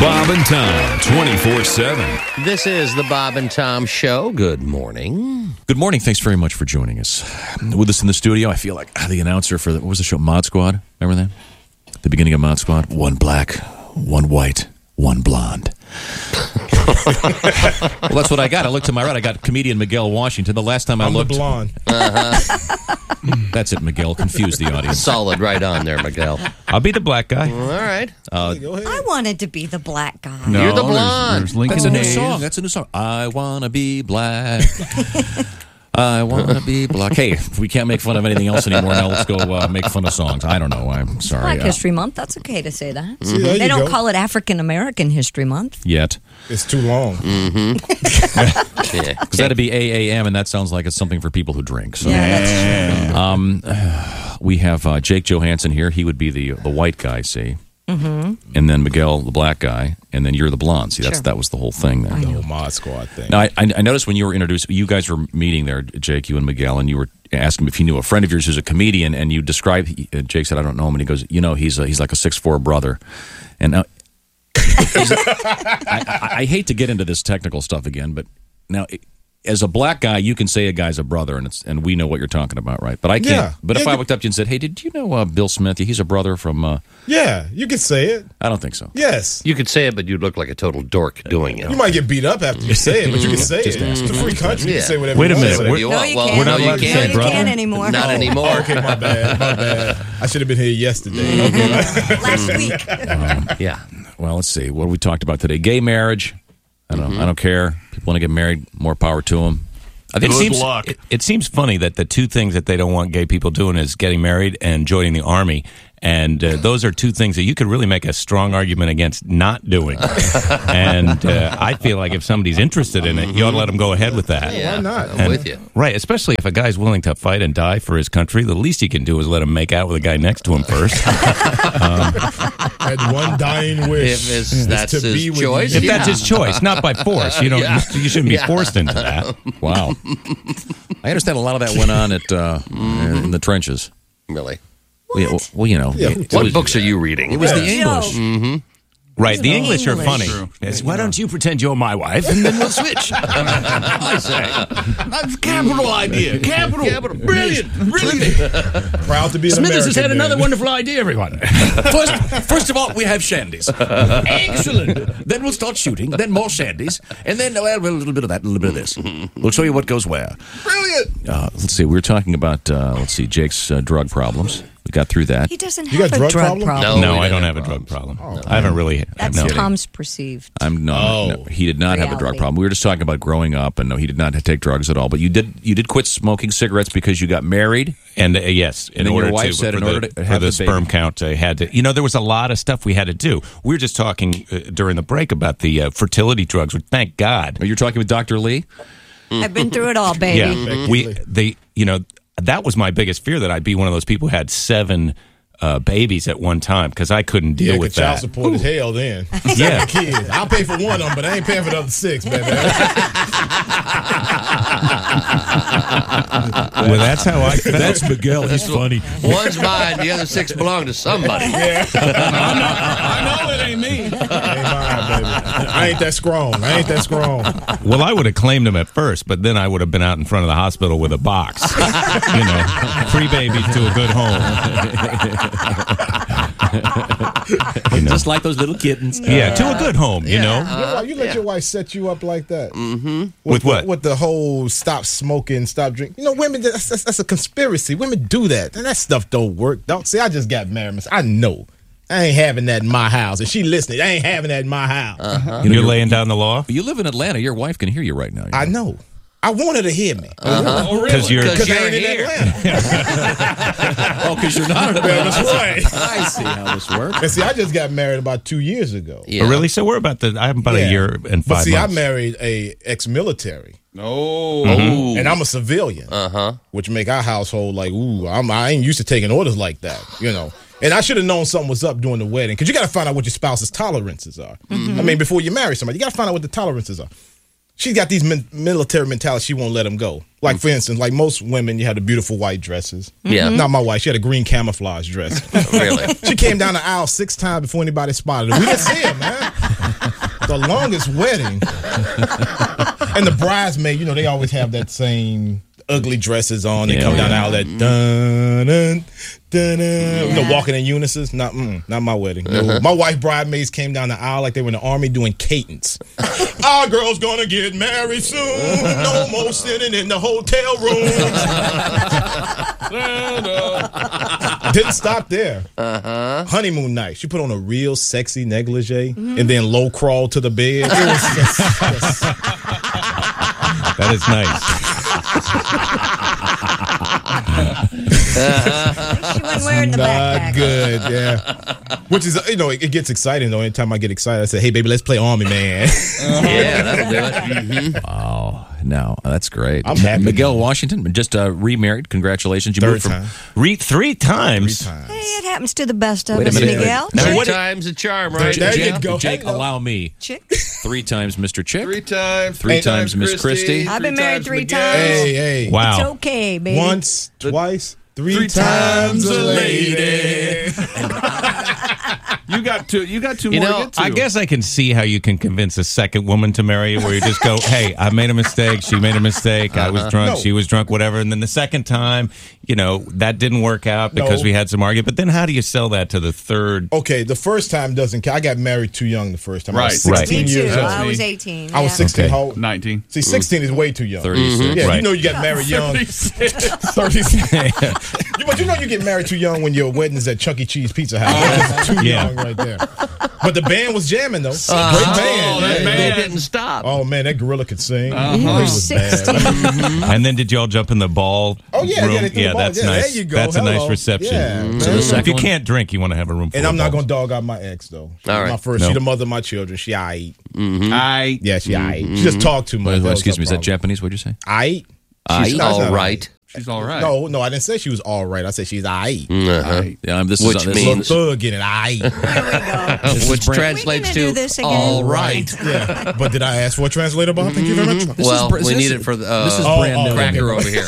Bob and Tom, 24/7. This is the Bob and Tom Show. Good morning. Good morning. Thanks very much for joining us. With us in the studio, I feel like the announcer for what was the show? Mod Squad. Remember that? The beginning of Mod Squad. One black, one white, one blonde. Well, that's what I got. I looked to my right. I got comedian Miguel Washington. The last time I looked, the blonde. That's it, Miguel. Confused the audience. Solid right on there, Miguel. I'll be the black guy. All right. Go ahead. I wanted to be the black guy. No, You're the blonde. There's Lincoln That's a new Hayes. song. That's a new song. I wanna be black. I wanna be black. Hey, we can't make fun of anything else anymore. Now let's go make fun of songs. I don't know. I'm sorry. Black History Month. That's okay to say that. See, there They you don't go. call it African American History Month. Yet. It's too long. Yeah. Because that'd be AAM, and that sounds like it's something for people who drink. So. We have Jake Johansson here. He would be the white guy, see? Mm-hmm. And then Miguel, the black guy, and then you're the blonde. See, that was the whole thing there. The whole Mod Squad thing. Now, I noticed when you were introduced, you guys were meeting there, Jake, you and Miguel, and you were asking him if he knew a friend of yours who's a comedian, and you described, Jake said, I don't know him, and he goes, he's like a 6'4" brother. And now, I hate to get into this technical stuff again, but now, as a black guy, you can say a guy's a brother, and we know what you're talking about, right? But I can't. Yeah. But if I walked up to you and said, hey, did you know Bill Smith? He's a brother from... Yeah, you can say it. I don't think so. Yes. You could say it, but you'd look like a total dork doing it. You might get beat up after you say it, but you can say it. It's a free country. You Yeah. can say whatever Wait you a want. minute. Say. Whatever you No, want. you Well, can't. we're not no, allowed you to say can't. You brother? can't anymore. Not anymore. Okay, my bad. I should have been here yesterday. Okay. Last week. Yeah. Well, let's see. What we talked about today? Gay marriage. I don't know. I don't care. People want to get married. More power to them. It seems funny that the two things that they don't want gay people doing is getting married and joining the army. And those are two things that you could really make a strong argument against not doing. And I feel like if somebody's interested in it, you ought to let them go ahead with that. Yeah. Why not? I'm with you. Right, especially if a guy's willing to fight and die for his country, the least he can do is let him make out with a guy next to him first. Had one dying wish. If that's to his be with choice. you. If that's his choice, not by force. You shouldn't be forced into that. Wow. I understand a lot of that went on at in the trenches. Really. Well, you know. What books are you reading? It was the English. Right, the English are English. funny. It's, why don't you pretend you're my wife, and then we'll switch. I say. That's capital idea. Capital. Brilliant. Proud to be an Smithers American. has had another man. wonderful idea, everyone. First of all, we have shandies. Excellent. Then we'll start shooting. Then more shandies. And then a little bit of that, a little bit of this. We'll show you what goes where. Brilliant. Let's see. We were talking about, Jake's drug problems. We got through that. He doesn't You have got a drug drug problem? problem. No, we I don't didn't have a have drug problem. I haven't really. That's no. Tom's perceived. No, he did not have a drug Reality. problem. We were just talking about growing up, and no, he did not take drugs at all. But you did quit smoking cigarettes because you got married. And yes, And then your wife said in order to for have the the sperm baby. count, I had to. There was a lot of stuff we had to do. We were just talking during the break about the fertility drugs. Which, thank God. You're talking with Dr. Lee. I've been through it all, baby. Yeah, that was my biggest fear, that I'd be one of those people who had 7 babies at one time, because I couldn't deal with child that. support is hell then. Yeah. Kids. I'll pay for one of them, but I ain't paying for the other 6, baby. Well, that's how I felt. That's Miguel. He's funny. One's mine, the other 6 belong to somebody. I know it ain't me. Ain't mine, baby. I ain't that strong. Well, I would have claimed them at first, but then I would have been out in front of the hospital with a box. Free babies to a good home. Just like those little kittens. Yeah, to a good home, you know. You let your wife set you up like that. Mm-hmm. With what? With the whole stop smoking, stop drinking. Women, that's a conspiracy. Women do that. And that stuff don't work. Don't see, I just got married. I know. I ain't having that in my house. And she listening, I ain't having that in my house. You're laying down the law? You live in Atlanta. Your wife can hear you right now. I know. I want her to hear me. Because you're Because I ain't here. in Atlanta. Oh, because you're not in Atlanta. That's right. I see how this works. And see, I just got married about 2 years ago. Yeah. Oh, really? So we're about I'm about a year and 5 But see, months. I married a ex-military. Oh. And I'm a civilian. Which make our household like, ooh, I ain't used to taking orders like that, And I should have known something was up during the wedding, because you got to find out what your spouse's tolerances are. I mean, before you marry somebody, you got to find out what the tolerances are. She's got these military mentality. She won't let them go. Like, for instance, like most women, you had the beautiful white dresses. Yeah. Not my wife. She had a green camouflage dress. Really? She came down the aisle 6 times before anybody spotted her. We didn't see her, man. the longest wedding. And the bridesmaid, you know, they always have that same ugly dresses on. They come down the aisle, that dun dun dun dun. You know, walking in unison. Not my wedding. No. My wife bridesmaids came down the aisle like they were in the army doing cadence. Our girl's gonna get married soon. No more sitting in the hotel room. Didn't stop there. Honeymoon night. She put on a real sexy negligee and then low crawl to the bed. It was just That is nice. She wasn't wearing the backpack. not good, yeah. Which is, you know, it gets exciting though. Anytime I get excited, I say, "Hey, baby, let's play Army Man." Yeah, that'll do it. Wow. No, that's great. I'm happy. Miguel Washington just remarried. Congratulations. You Third moved from time. Three times. 3 times. Hey, it happens to the best of Wait a us, minute. Miguel. Now, Three what- times a charm, right? There you Jake, go. Jake, Hello. allow me. Chick. 3 times Mr. Chick. 3 times. 3 times Miss Christie. I've been married 3 Miguel. times. Hey. It's Wow. okay, baby. Once, twice, 3 times a lady. You got two. You got 2 You more know, to get to. I guess I can see how you can convince a second woman to marry you, where you just go, "Hey, I made a mistake. She made a mistake. I was drunk. No. She was drunk. Whatever." And then the second time, you know, that didn't work out because No. we had some argument. But then, how do you sell that to the third? Okay, the first time doesn't count. I got married too young the first time. I was Right. 16 Me too. years old. I me. was 18. I was yeah. 16. Okay. How old? 19. See, 16 is way too young. 36. Yeah, Right. you know you got married young. 36. But you know you get married too young when your wedding is at Chuck E. Cheese Pizza House. That's too Yeah. young right there. But the band was jamming though. Great band. They Yeah. didn't stop. Oh man, that gorilla could sing. You were It was bad. 16. And then did y'all jump in the ball? Oh yeah, room? yeah, they threw the ball. That's Yeah, nice. there you go. That's a nice Hello. reception. Yeah, man. So the If second you one- can't drink, you want to have a room full And of I'm not balls. gonna dog out my ex though. All right. My first, No. she the mother of my children. She aight. I. Yeah, she aight. She just talked too much. Excuse me, is that Japanese? What'd you say? Aight. She's not- all right. She's all right. No, I didn't say she was all right. I said she's aight. Yeah, this Which is, this means- Little thug in it, aight. Which brand- translates We gonna do to this again? all right. Yeah, but did I ask for a translator, Bob? Thank you very much. Well, This is- we this need is- it for the this is brand new. cracker over here.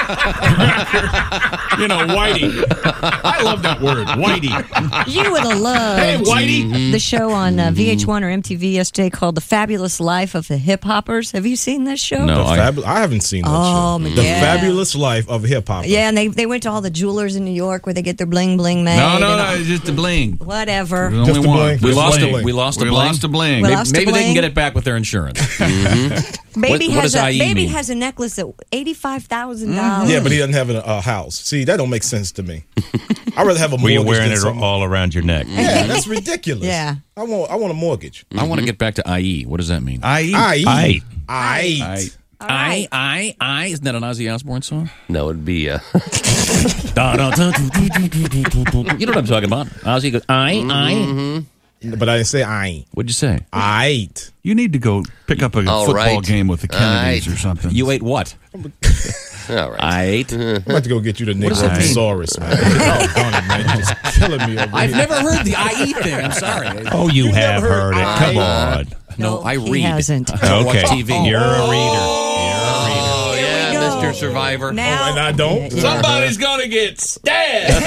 You know, Whitey. I love that word, Whitey. You would have loved Whitey. the show on VH1 or MTV yesterday called The Fabulous Life of the Hip Hoppers. Have you seen this show? No, I, I haven't seen that Oh, show. man. The Yeah. Fabulous Life of Hip Hop. Yeah, and they went to all the jewelers in New York where they get their bling bling made. No, and no, all- it's just the bling. Whatever. There's Just only the one. bling. we Just lost bling. a, we lost a We bling. lost a bling. We Maybe, lost a maybe they can bling. get it back with their insurance. Baby What has does a IE baby mean? has a necklace at $85,000. Yeah, but he doesn't have a house. See, that don't make sense to me. I'd rather have a Were mortgage you wearing than it something. all around your neck? Yeah, that's ridiculous. Yeah. I want a mortgage. I want to get back to IE. What does that mean? I. I I. All right. I. Isn't that an Ozzy Osbourne song? No, it'd be You know what I'm talking about? Ozzy goes, I. But I didn't say I ain't. What'd you say? I You need to go pick up a All football right. game with the Kennedys All or something. You ate what? all right. I ate. I'm about to go get you the does that mean? Negrosaurus, man. Oh, darn it, man. You're just killing me over I've here. never heard the IE thing. I'm sorry. Oh, you have never heard heard it. Come on. No, I he read. hasn't. I don't watch Okay. TV. You're a reader. Oh, Here yeah, we go. Mr. Survivor. Now, And I don't. Somebody's gonna get stabbed.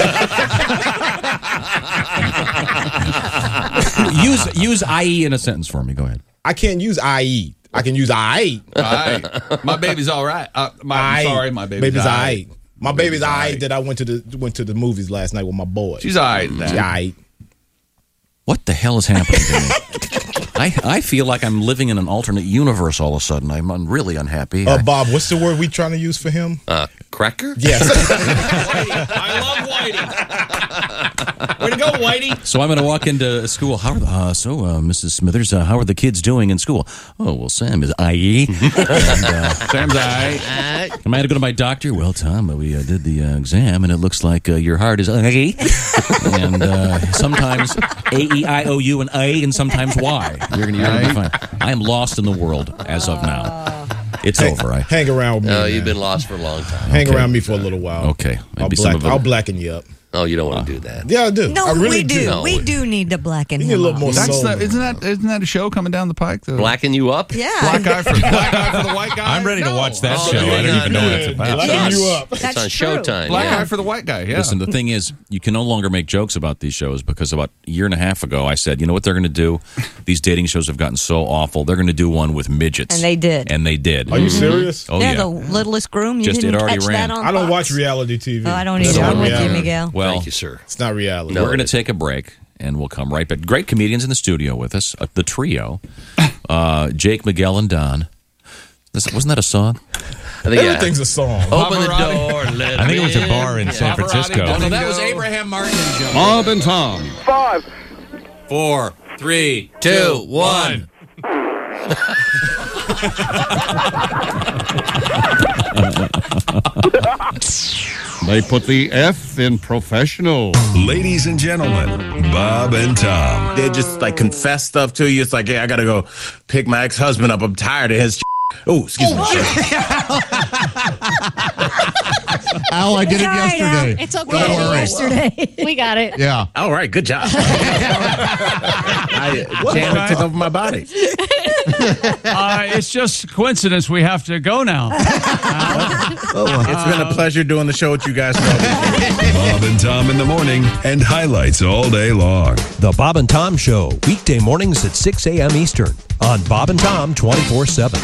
Use IE in a sentence for me. Go ahead. I can't use I eat. I can use I ate. All right. My baby's all right. I'm sorry, my baby's all I right. ate. My baby's I aight. ate that I went to the movies last night with my boy. She's all right. She I ate. What the hell is happening to me? I feel like I'm living in an alternate universe all of a sudden. I'm really unhappy. Bob, what's the word we trying to use for him? Cracker? Yes. I love Whitey. Way to go, Whitey. So I'm going to walk into school. How are Mrs. Smithers, how are the kids doing in school? Oh, well, Sam is IE. And, Sam's all right. am I going to go to my doctor? Well, Tom, we did the exam, and it looks like your heart is IE. And sometimes A-E-I-O-U and A, and sometimes Y. You're going to be fine. I am lost in the world as of now. It's over. Hang around with me. Oh, man. you've been lost for a long time. Hang around me for a little while. Okay. I'll, Maybe some of it. I'll blacken you up. Oh, you don't want to do that. Yeah, I do. No, I really we do. No. We do need to blacken You need him a little up. more soul. Isn't that a show coming down the pike? The Blacken you up? Yeah. Black Eye for the White Guy. I'm ready to watch that Oh, show. I don't yeah, even know no. what it's about. Blacken Yes. you up. That's It's on true. Showtime. Black yeah. Eye for the White Guy. Yeah. Listen, the thing is, you can no longer make jokes about these shows because about a year and a half ago, I said, you know what they're going to do? These dating shows have gotten so awful. They're going to do one with midgets. And they did. And they did. Are you serious? Oh, yeah, yeah. the Littlest Groom. You Just, didn't it already catch ran. that on I don't Fox? watch reality TV. Oh, I don't It's either. not I'm with you, reality. Miguel. Well, Thank you, sir. It's not reality. No. we're going to take a break, and we'll come right back. Great comedians in the studio with us, the trio, Jake, Miguel, and Don. Wasn't that a song? I think, Everything's a song. Open the door and let I think it was a in. bar in San Francisco. Oh, no, that was Abraham Martin. Bob and Tom. 5, 4, 3, 2, 1. They put the F in professional. Ladies and gentlemen, Bob and Tom. They just like confess stuff to you. It's like, hey, I gotta go pick my ex-husband up. I'm tired of his. Oh, excuse me. Al, I did it yesterday. It's okay. Don't worry. Yesterday. We got it. Yeah. All right, good job. I jammed it over my body. It's just coincidence we have to go now. It's been a pleasure doing the show with you guys. Bob and Tom in the morning and highlights all day long. The Bob and Tom Show, weekday mornings at 6 a.m. Eastern on Bob and Tom 24/7.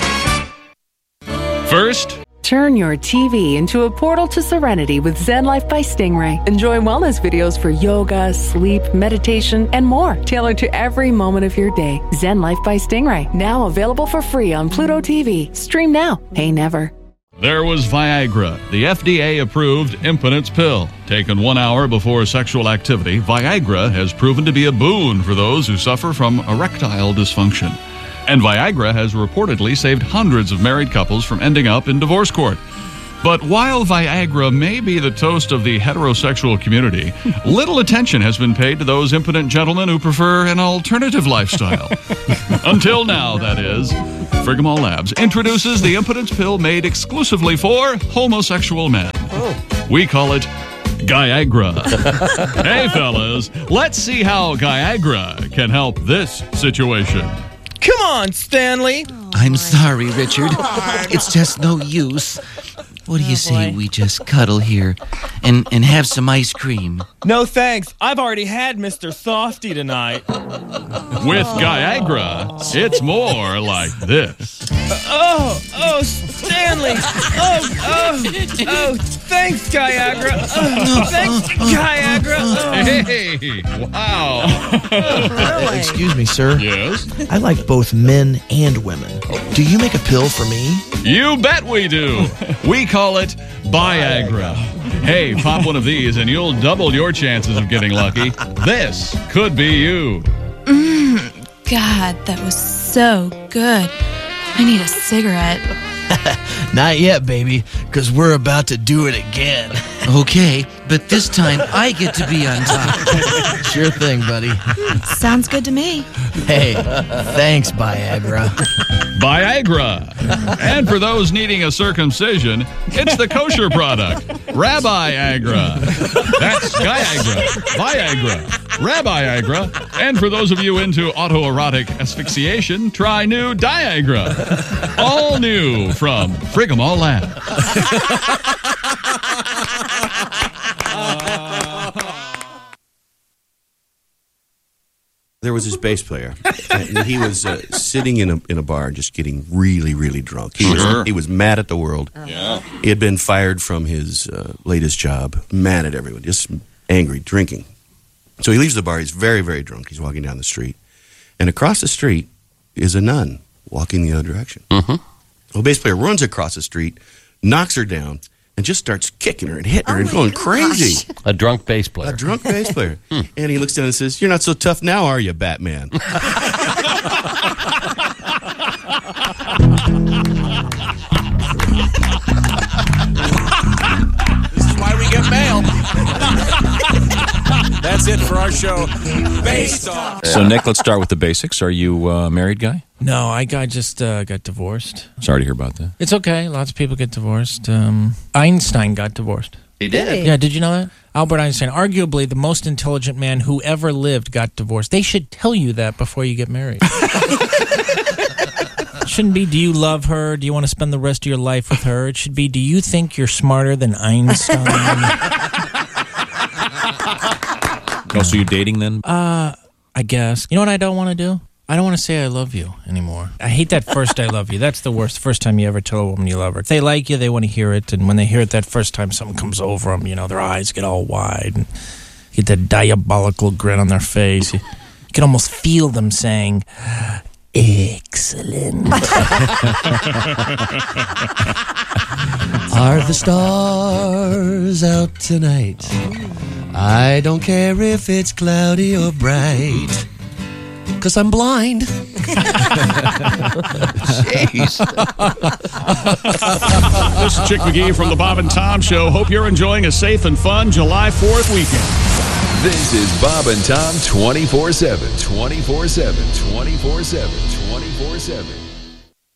First, Turn your TV into a portal to serenity with Zen Life by Stingray. Enjoy wellness videos for yoga, sleep, meditation, and more, tailored to every moment of your day. Zen Life by Stingray, now available for free on Pluto TV. Stream now, pay never. there was Viagra, the FDA-approved impotence pill. Taken 1 hour before sexual activity, Viagra has proven to be a boon for those who suffer from erectile dysfunction. And Viagra has reportedly saved hundreds of married couples from ending up in divorce court. But while Viagra may be the toast of the heterosexual community, little attention has been paid to those impotent gentlemen who prefer an alternative lifestyle. Until now, that is. Frigamall Labs introduces the impotence pill made exclusively for homosexual men. We call it Viagra. Hey, fellas, let's see how Viagra can help this situation. Come on, Stanley. I'm sorry, Richard. It's just no use. What do you say we just cuddle here and have some ice cream? No thanks. I've already had Mr. Softy tonight. With Viagra, it's more like this. Oh, Stanley. Oh, thanks, Viagra. Thanks, Viagra. Hey, wow. Excuse me, sir. Yes? I like both men and women. Do you make a pill for me? You bet we do. We call it Viagra. Hey, pop one of these and you'll double your chances of getting lucky. This could be you. God, that was so good. I need a cigarette. Not yet, baby, because we're about to do it again. Okay, but this time I get to be on top. Sure thing, buddy. Sounds good to me. Hey, thanks, Viagra. Viagra. And for those needing a circumcision, it's the kosher product, Rabbi Agra. That's Viagra, Viagra, Rabbi Agra. And for those of you into autoerotic asphyxiation, try new Diagra. All new from Frigamall Labs. There was this bass player, and he was sitting in a bar just getting really, really drunk. He was mad at the world. Yeah. He had been fired from his latest job, mad at everyone, just angry, drinking. So he leaves the bar. He's very, very drunk. He's walking down the street. And across the street is a nun walking the other direction. Mm-hmm. Well, bass player runs across the street, knocks her down, and just starts kicking her and hitting her and going crazy. A drunk bass player. A drunk bass player. And he looks down and says, "You're not so tough now, are you, Batman?" This is why we get mail. That's it for our show. Bass Talk. So, Nick, let's start with the basics. Are you a married guy? No, I just got divorced. Sorry to hear about that. It's okay. Lots of people get divorced. Einstein got divorced. He did. Yeah, did you know that? Albert Einstein, arguably the most intelligent man who ever lived, got divorced. They should tell you that before you get married. It shouldn't be, do you love her? Do you want to spend the rest of your life with her? It should be, do you think you're smarter than Einstein? Oh, so you're dating then? I guess. You know what I don't want to do? I don't want to say I love you anymore. I hate that first I love you. That's the worst. First time you ever tell a woman you love her. If they like you, they want to hear it. And when they hear it that first time, something comes over them. You know, their eyes get all wide. And get that diabolical grin on their face. You can almost feel them saying, excellent. Are the stars out tonight? I don't care if it's cloudy or bright, 'cause I'm blind. Jeez. This is Chick McGee from the Bob and Tom Show. Hope you're enjoying a safe and fun July 4th weekend. This is Bob and Tom 24/7. 24/7. 24/7. 24/7.